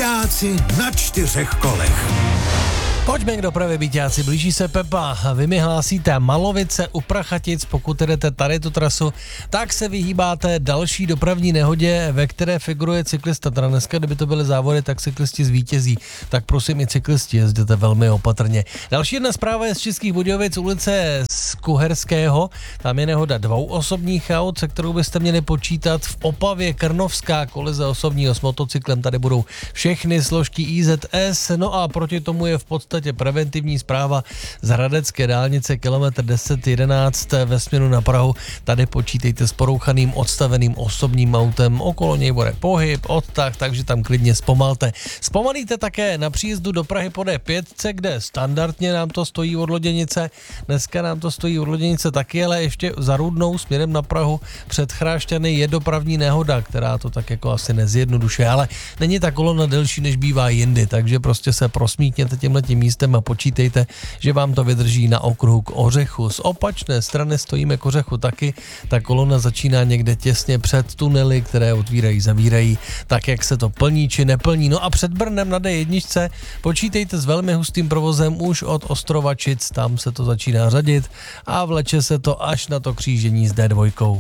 Byťáci na 4 kolech. Pojďme k dopravě, byťáci, blíží se Pepa. Vy mi hlásíte Malovice u Prachatic, pokud jdete tady tu trasu, tak se vyhýbáte další dopravní nehodě, ve které figuruje cyklista. Teda dneska, kdyby to byly závody, tak cyklisti zvítězí. Tak prosím i cyklisti, jezděte velmi opatrně. Další jedna zpráva je z Českých Budějovic, ulice z Kuherského. Tam je nehoda 2 osobních aut, se kterou byste měli počítat. V Opavě Krnovská kolize osobního s motocyklem. Tady budou všechny složky IZS. No a proti tomu je v podstatě preventivní zpráva z Hradecké dálnice kilometr 1011 ve směru na Prahu. Tady počítejte s porouchaným odstaveným osobním autem. Okolo něj bude pohyb, odtah, takže tam klidně zpomalte. Zpomalíte také na příjezdu do Prahy po D5, kde standardně nám to stojí od Loděnice. Dneska nám to stojí od Loděnice taky, ale ještě za Rudnou směrem na Prahu před Chrášťany je dopravní nehoda, která to tak jako asi nezjednodušuje, ale není ta kolona delší, než bývá jindy, takže prostě se prosmítněte tímhletím místem a počítejte, že vám to vydrží na okruhu k Ořechu. Z opačné strany stojíme k Ořechu taky. Ta kolona začíná někde těsně před tunely, které otvírají, zavírají, tak jak se to plní či neplní. No a před Brnem na D1 počítejte s velmi hustým provozem už od Ostrovačic, tam se to začíná řadit a vleče se to až na to křížení s D2.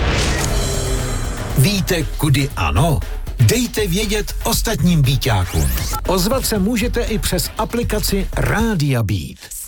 Víte, kudy ano? Dejte vědět ostatním byťákům. Ozvat se můžete i přes aplikaci Rádia Beat.